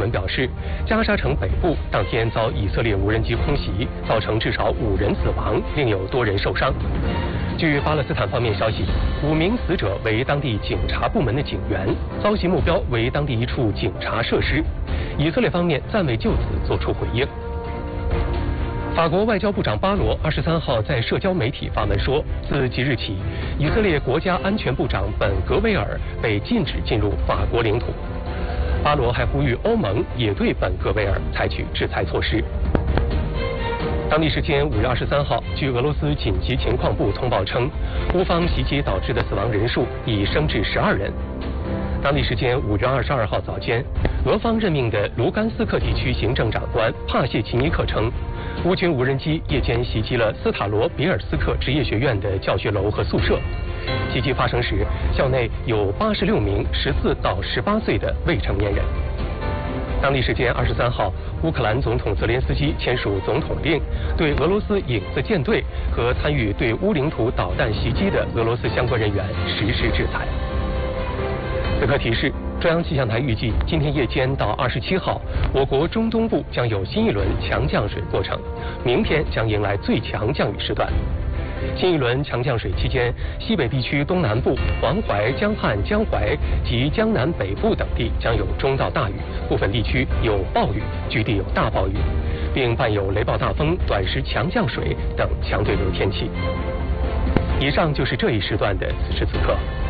门表示，加沙城北部当天遭以色列无人机空袭，造成至少5人死亡，另有多人受伤。据巴勒斯坦方面消息，5名死者为当地警察部门的警员，遭袭目标为当地一处警察设施。以色列方面暂未就此作出回应。法国外交部长巴罗23号在社交媒体发文说，自即日起，以色列国家安全部长本·格维尔被禁止进入法国领土。巴罗还呼吁欧盟也对本·格维尔采取制裁措施。当地时间5月23号，据俄罗斯紧急情况部通报称，乌方袭击导致的死亡人数已升至12人。当地时间5月22号早间，俄方任命的卢甘斯克地区行政长官帕谢齐尼克称，乌军无人机夜间袭击了斯塔罗别尔斯克职业学院的教学楼和宿舍。袭击发生时，校内有86名14到18岁的未成年人。当地时间23号，乌克兰总统泽连斯基签署总统令，对俄罗斯影子舰队和参与对乌领土导弹袭击的俄罗斯相关人员实施制裁。此刻提示，中央气象台预计今天夜间到27号，我国中东部将有新一轮强降水过程，明天将迎来最强降雨时段。新一轮强降水期间，西北地区东南部、黄淮、江汉、江淮及江南北部等地将有中到大雨，部分地区有暴雨，局地有大暴雨，并伴有雷暴大风、短时强降水等强对流天气。以上就是这一时段的此时此刻。